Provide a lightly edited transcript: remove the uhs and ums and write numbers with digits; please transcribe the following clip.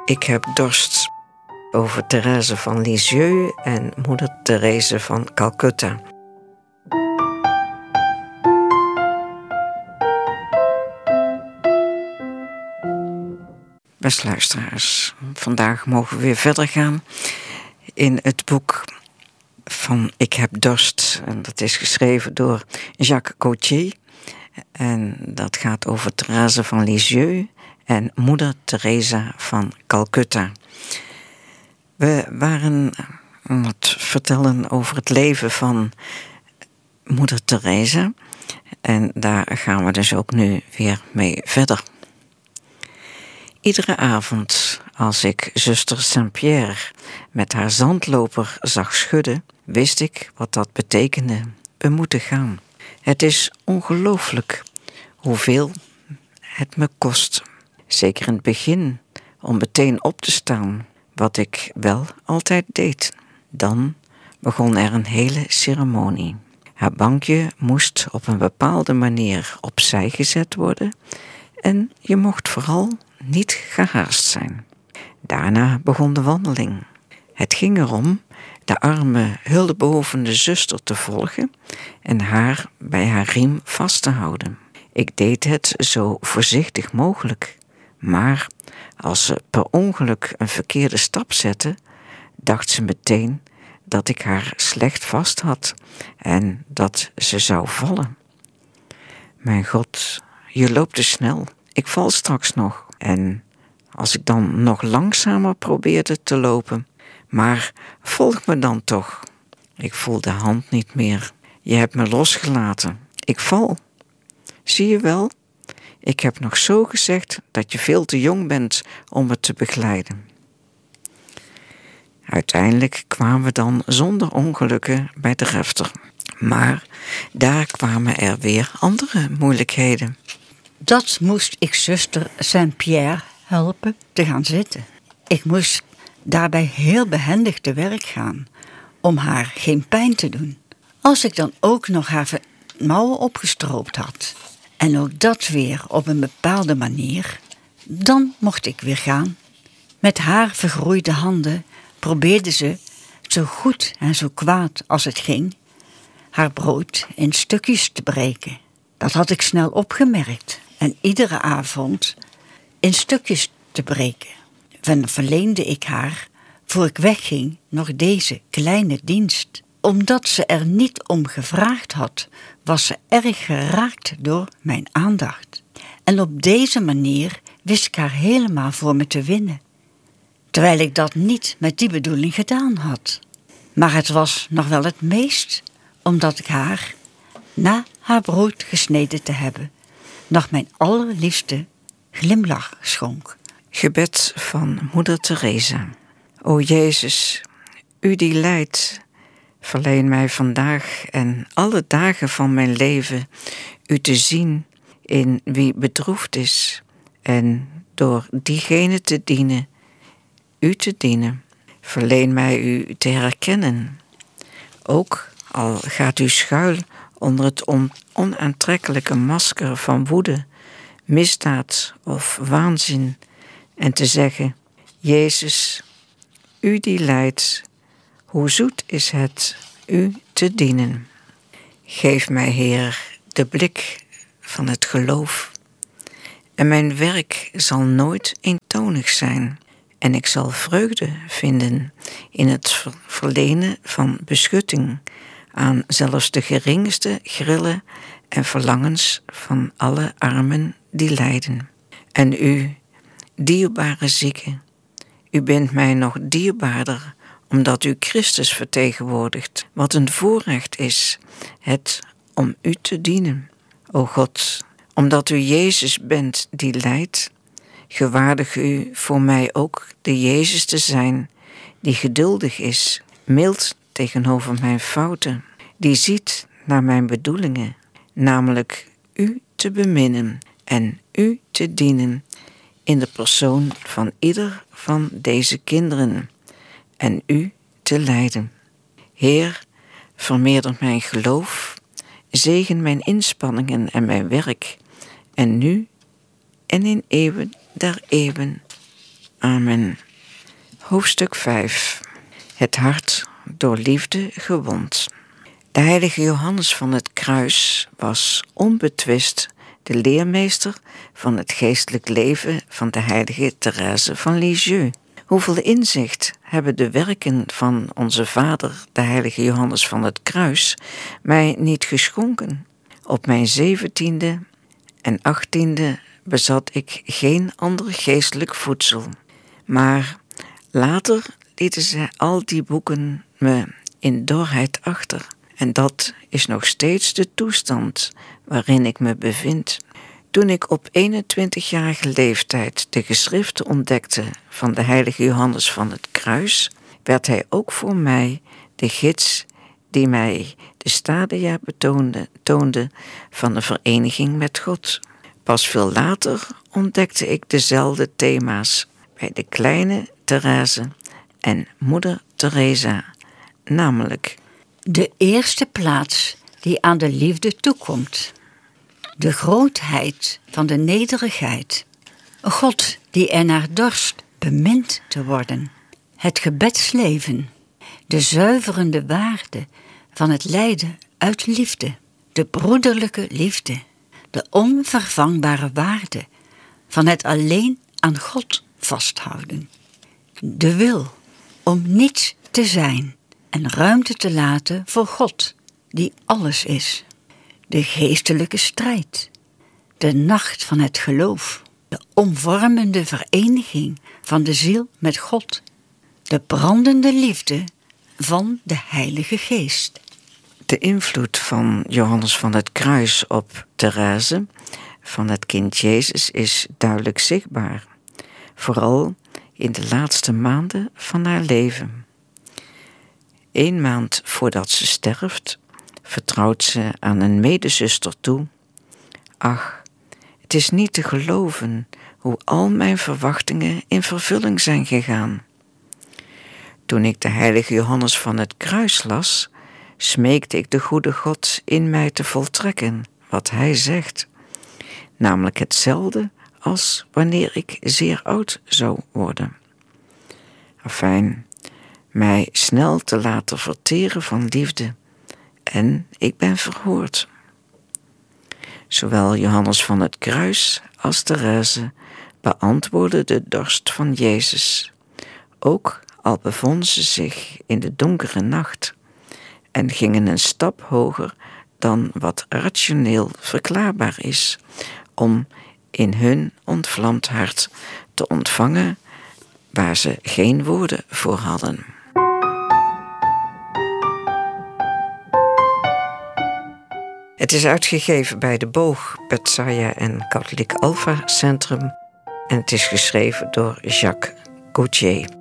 Ik heb dorst, over Thérèse van Lisieux en moeder Therese van Calcutta. Beste luisteraars, vandaag mogen we weer verder gaan in het boek van Ik heb dorst. En dat is geschreven door Jacques Gautier. En dat gaat over Thérèse van Lisieux en moeder Theresa van Calcutta. We waren aan het vertellen over het leven van moeder Theresa. En daar gaan we dus ook nu weer mee verder. Iedere avond, als ik zuster Saint-Pierre met haar zandloper zag schudden, wist ik wat dat betekende. We moeten gaan. Het is ongelooflijk hoeveel het me kost. Zeker in het begin, om meteen op te staan, wat ik wel altijd deed. Dan begon er een hele ceremonie. Haar bankje moest op een bepaalde manier opzij gezet worden en je mocht vooral niet gehaast zijn. Daarna begon de wandeling. Het ging erom de arme, hulpbehoevende zuster te volgen en haar bij haar riem vast te houden. Ik deed het zo voorzichtig mogelijk, maar als ze per ongeluk een verkeerde stap zette, dacht ze meteen dat ik haar slecht vast had en dat ze zou vallen. Mijn God, je loopt te snel, ik val straks nog. En als ik dan nog langzamer probeerde te lopen, maar volg me dan toch. Ik voel de hand niet meer. Je hebt me losgelaten. Ik val. Zie je wel? Ik heb nog zo gezegd dat je veel te jong bent om me te begeleiden. Uiteindelijk kwamen we dan zonder ongelukken bij de refter. Maar daar kwamen er weer andere moeilijkheden. Dat moest ik zuster Saint-Pierre helpen te gaan zitten. Ik moest daarbij heel behendig te werk gaan om haar geen pijn te doen. Als ik dan ook nog haar mouwen opgestroopt had en ook dat weer op een bepaalde manier, dan mocht ik weer gaan. Met haar vergroeide handen probeerde ze, zo goed en zo kwaad als het ging, haar brood in stukjes te breken. Dat had ik snel opgemerkt en iedere avond in stukjes te breken. Dan verleende ik haar, voor ik wegging, nog deze kleine dienst. Omdat ze er niet om gevraagd had, was ze erg geraakt door mijn aandacht. En op deze manier wist ik haar helemaal voor me te winnen. Terwijl ik dat niet met die bedoeling gedaan had. Maar het was nog wel het meest, omdat ik haar, na haar brood gesneden te hebben, nog mijn allerliefste glimlach schonk. Gebed van moeder Theresa. O Jezus, u die lijdt, verleen mij vandaag en alle dagen van mijn leven u te zien in wie bedroefd is en door diegene te dienen, u te dienen. Verleen mij u te herkennen. Ook al gaat u schuil onder het onaantrekkelijke masker van woede, misdaad of waanzin en te zeggen, Jezus, u die lijdt, hoe zoet is het u te dienen. Geef mij, Heer, de blik van het geloof en mijn werk zal nooit eentonig zijn en ik zal vreugde vinden in het verlenen van beschutting aan zelfs de geringste grillen en verlangens van alle armen die lijden. En u, dierbare zieke, u bent mij nog dierbaarder, omdat u Christus vertegenwoordigt, wat een voorrecht is, het om u te dienen. O God, omdat u Jezus bent die lijdt, gewaardig u voor mij ook de Jezus te zijn, die geduldig is, mild tegenover mijn fouten, die ziet naar mijn bedoelingen, namelijk u te beminnen en u te dienen in de persoon van ieder van deze kinderen en u te leiden. Heer, vermeerder mijn geloof, zegen mijn inspanningen en mijn werk, en nu en in eeuwen der eeuwen. Amen. Hoofdstuk 5. Het hart door liefde gewond. De heilige Johannes van het Kruis was onbetwist de leermeester van het geestelijk leven van de heilige Therese van Lisieux. Hoeveel inzicht hebben de werken van onze vader, de heilige Johannes van het Kruis, mij niet geschonken? Op mijn 17e en 18e bezat ik geen ander geestelijk voedsel. Maar later lieten ze al die boeken me in dorheid achter. En dat is nog steeds de toestand waarin ik me bevind. Toen ik op 21-jarige leeftijd de geschriften ontdekte van de heilige Johannes van het Kruis, werd hij ook voor mij de gids die mij de stadia toonde van de vereniging met God. Pas veel later ontdekte ik dezelfde thema's bij de kleine Therese en moeder Teresa, namelijk de eerste plaats die aan de liefde toekomt. De grootheid van de nederigheid. God die ernaar dorst bemind te worden. Het gebedsleven. De zuiverende waarde van het lijden uit liefde. De broederlijke liefde. De onvervangbare waarde van het alleen aan God vasthouden. De wil om niets te zijn en ruimte te laten voor God, die alles is. De geestelijke strijd, de nacht van het geloof, de omvormende vereniging van de ziel met God, de brandende liefde van de Heilige Geest. de invloed van Johannes van het Kruis op Therese van het kind Jezus is duidelijk zichtbaar, vooral in de laatste maanden van haar leven. 1 maand voordat ze sterft, vertrouwt ze aan een medezuster toe: ach, het is niet te geloven hoe al mijn verwachtingen in vervulling zijn gegaan. Toen ik de heilige Johannes van het Kruis las, smeekte ik de goede God in mij te voltrekken wat hij zegt, namelijk hetzelfde als wanneer ik zeer oud zou worden. Afijn, mij snel te laten verteren van liefde, en ik ben verhoord. Zowel Johannes van het Kruis als Therese beantwoordden de dorst van Jezus, ook al bevonden ze zich in de donkere nacht, en gingen een stap hoger dan wat rationeel verklaarbaar is, om in hun ontvlamd hart te ontvangen waar ze geen woorden voor hadden. Het is uitgegeven bij De Boog, Petsaja en Katholiek Alpha Centrum en het is geschreven door Jacques Gauthier.